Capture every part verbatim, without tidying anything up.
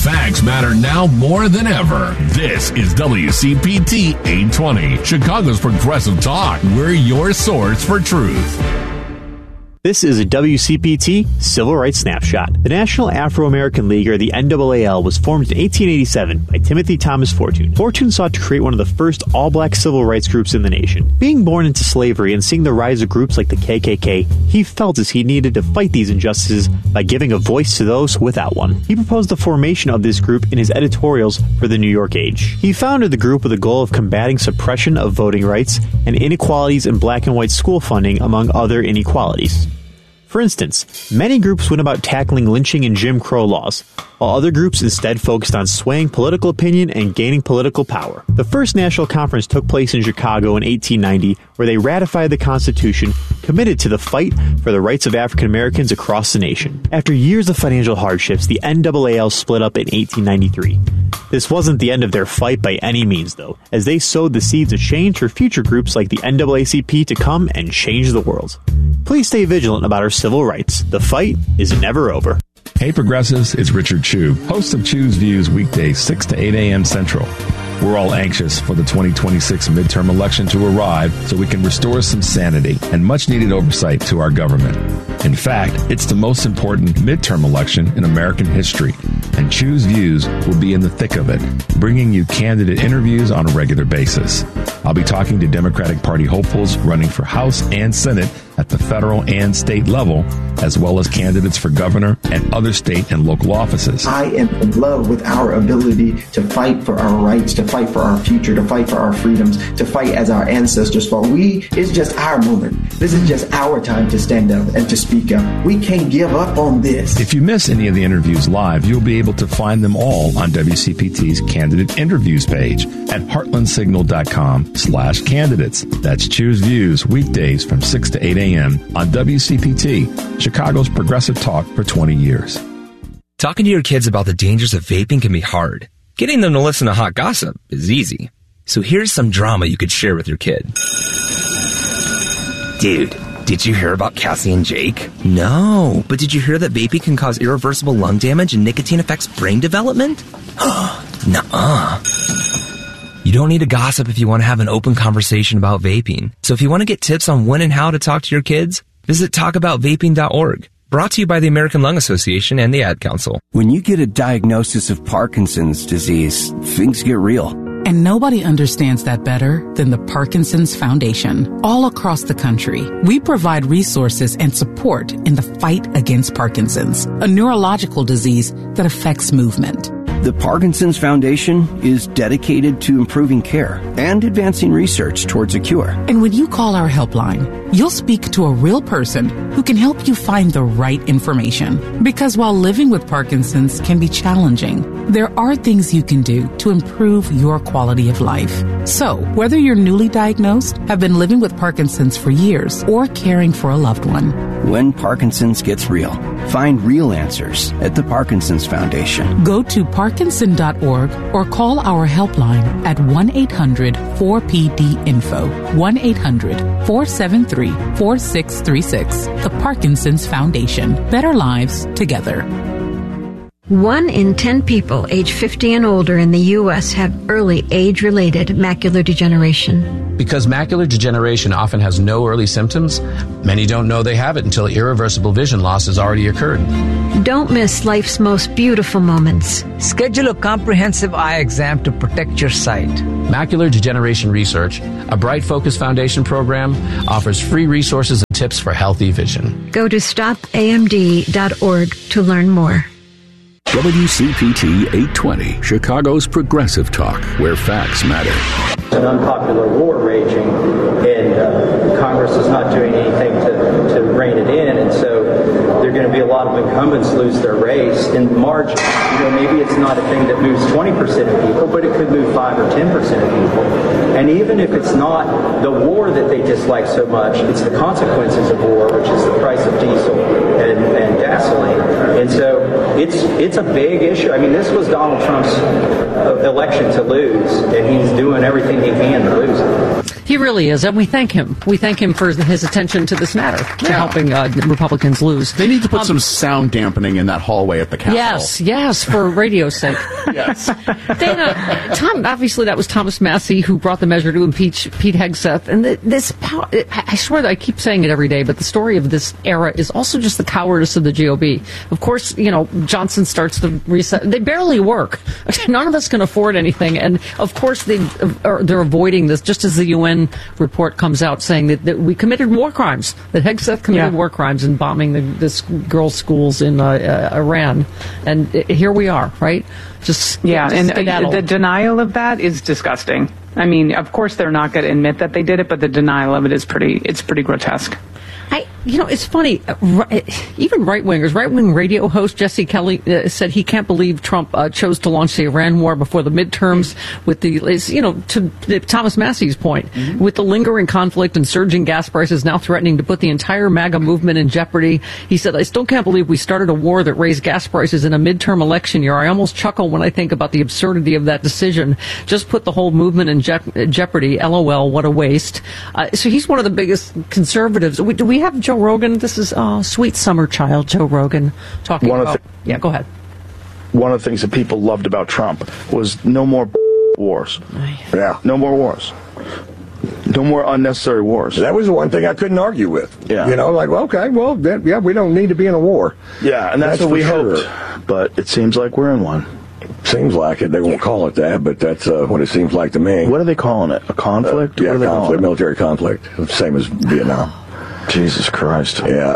facts matter now more than ever. This is W C P T eight twenty, Chicago's Progressive Talk. We're your source for truth. This is a W C P T Civil Rights Snapshot. The National Afro-American League, or the N double A L, was formed in eighteen eighty-seven by Timothy Thomas Fortune. Fortune sought to create one of the first all-black civil rights groups in the nation. Being born into slavery and seeing the rise of groups like the K K K, he felt as he needed to fight these injustices by giving a voice to those without one. He proposed the formation of this group in his editorials for the New York Age. He founded the group with the goal of combating suppression of voting rights and inequalities in black and white school funding, among other inequalities. For instance, many groups went about tackling lynching and Jim Crow laws, while other groups instead focused on swaying political opinion and gaining political power. The first national conference took place in Chicago in eighteen ninety, where they ratified the Constitution, committed to the fight for the rights of African Americans across the nation. After years of financial hardships, the N double A L split up in eighteen ninety-three. This wasn't the end of their fight by any means, though, as they sowed the seeds of change for future groups like the N double A C P to come and change the world. Please stay vigilant about our civil rights. The fight is never over. Hey Progressives, it's Richard Chu, host of Chu's Views weekdays six to eight a.m. Central. We're all anxious for the twenty twenty-six midterm election to arrive so we can restore some sanity and much-needed oversight to our government. In fact, it's the most important midterm election in American history, and Chu's Views will be in the thick of it, bringing you candidate interviews on a regular basis. I'll be talking to Democratic Party hopefuls running for House and Senate at the federal and state level, as well as candidates for governor and other state and local offices. I am in love with our ability to fight for our rights, to fight for our future, to fight for our freedoms, to fight as our ancestors fought. We, it's just our moment. This is just our time to stand up and to speak up. We can't give up on this. If you miss any of the interviews live, you'll be able to find them all on W C P T's Candidate Interviews page at heartlandsignal.com slash candidates. That's Choose Views, weekdays from six to eight a.m. on W C P T, Chicago's Progressive Talk for twenty years. Talking to your kids about the dangers of vaping can be hard. Getting them to listen to hot gossip is easy. So here's some drama you could share with your kid. Dude, did you hear about Cassie and Jake? No, but did you hear that vaping can cause irreversible lung damage and nicotine affects brain development? Nuh-uh. You don't need to gossip if you want to have an open conversation about vaping. So if you want to get tips on when and how to talk to your kids, visit talk about vaping dot org. Brought to you by the American Lung Association and the Ad Council. When you get a diagnosis of Parkinson's disease, things get real. And nobody understands that better than the Parkinson's Foundation. All across the country, we provide resources and support in the fight against Parkinson's, a neurological disease that affects movement. The Parkinson's Foundation is dedicated to improving care and advancing research towards a cure. And when you call our helpline, you'll speak to a real person who can help you find the right information. Because while living with Parkinson's can be challenging, there are things you can do to improve your quality of life. So, whether you're newly diagnosed, have been living with Parkinson's for years, or caring for a loved one, when Parkinson's gets real, find real answers at the Parkinson's Foundation. Go to parkinson dot org or call our helpline at one eight hundred four P D info, one eight hundred four seven three four six three six. The Parkinson's Foundation. Better lives together. One in ten people age fifty and older in the U S have early age-related macular degeneration. Because macular degeneration often has no early symptoms, many don't know they have it until irreversible vision loss has already occurred. Don't miss life's most beautiful moments. Schedule a comprehensive eye exam to protect your sight. Macular Degeneration Research, a Bright Focus Foundation program, offers free resources and tips for healthy vision. Go to stop A M D dot org to learn more. W C P T eight twenty, Chicago's Progressive Talk, where facts matter. An unpopular war raging, and uh, Congress is not doing anything to, to rein it in, and so there are going to be a lot of incumbents lose their race. In March, you know, maybe it's not a thing that moves twenty percent of people, but it could move five or ten percent of people. And even if it's not the war that they dislike so much, it's the consequences of war, which is the price of diesel and, and gasoline. And so it's it's a big issue. I mean, this was Donald Trump's election to lose, and he's doing everything he can to lose it. He really is, and we thank him. We thank him for his attention to this matter, to Yeah. helping uh, Republicans lose. They need to put Um, some sound dampening in that hallway at the Capitol. Yes, yes, for radio's sake. Yes. Dana, Tom, obviously that was Thomas Massey who brought the measure to impeach Pete Hegseth. And the, this, pow- I swear that I keep saying it every day, but the story of this era is also just the cowardice of the G O P. Of course, you know, Johnson starts the reset. They barely work. None of us can afford anything. And of course, they, are, they're avoiding this, just as the U N report comes out saying that, that we committed war crimes, that Hegseth committed Yeah. war crimes in bombing the, this girls' schools in uh, uh, Iran. And uh, here we are, right? Just Yeah, just and uh, skedaddle. the denial of that is disgusting. I mean, of course they're not going to admit that they did it, but the denial of it is pretty, it's pretty grotesque. I, you know, it's funny. Uh, ri- even right wingers, right wing radio host Jesse Kelly uh, said he can't believe Trump uh, chose to launch the Iran war before the midterms. With the, is, you know, to uh, Thomas Massey's point, mm-hmm. with the lingering conflict and surging gas prices now threatening to put the entire MAGA movement in jeopardy. He said, "I still can't believe we started a war that raised gas prices in a midterm election year. I almost chuckle when I think about the absurdity of that decision. Just put the whole movement in je- jeopardy. LOL, what a waste." Uh, so he's one of the biggest conservatives. We, do we have Joe Rogan? This is uh, sweet summer child Joe Rogan talking One of about. the- yeah, go ahead. One of the things that people loved about Trump was no more wars. Yeah. No more wars. No more unnecessary wars. That was the one thing I couldn't argue with. Yeah. You know, like, well, okay, well, then, yeah, we don't need to be in a war. Yeah, and that's, That's what we for sure. hoped. But it seems like we're in one. Seems like it. They won't call it that, but that's uh, what it seems like to me. What are they calling it? A conflict? Uh, yeah, what are they calling conflict, it? military conflict. Same as Vietnam. Jesus Christ. Yeah.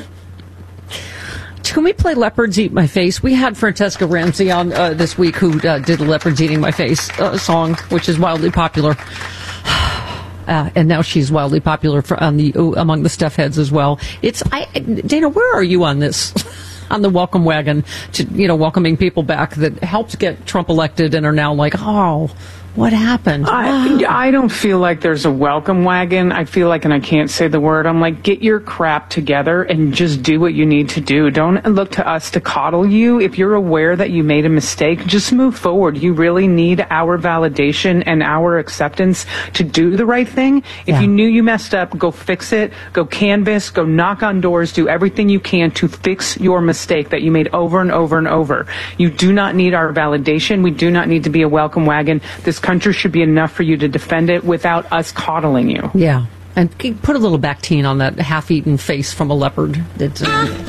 Can we play Leopards Eat My Face? We had Francesca Ramsey on uh, this week who uh, did the Leopards Eating My Face uh, song, which is wildly popular. Uh, and now she's wildly popular for, on the uh, among the stuff heads as well. It's I, Dana, where are you on this? On the welcome wagon to, you know, welcoming people back that helped get Trump elected and are now like, oh, what happened? I, I don't feel like there's a welcome wagon. I feel like, and I can't say the word, I'm like, get your crap together and just do what you need to do. Don't look to us to coddle you. If you're aware that you made a mistake, just move forward. You really need our validation and our acceptance to do the right thing. If Yeah. you knew you messed up, go fix it. Go canvass, go knock on doors, do everything you can to fix your mistake that you made over and over and over. You do not need our validation. We do not need to be a welcome wagon. This country should be enough for you to defend it without us coddling you. Yeah. And put a little Bactine on that half-eaten face from a leopard. It's, uh,